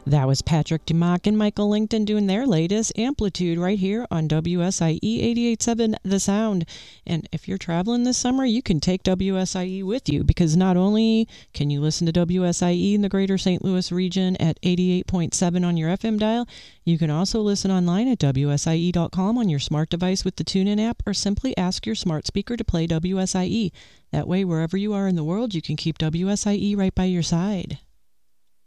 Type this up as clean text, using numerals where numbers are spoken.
That was Patrick DeMock and Michael Langton doing their latest Amplitude right here on WSIE 88.7 The Sound. And if you're traveling this summer, you can take WSIE with you, because not only can you listen to WSIE in the greater St. Louis region at 88.7 on your FM dial, you can also listen online at WSIE.com on your smart device with the TuneIn app, or simply ask your smart speaker to play WSIE. That way, wherever you are in the world, you can keep WSIE right by your side.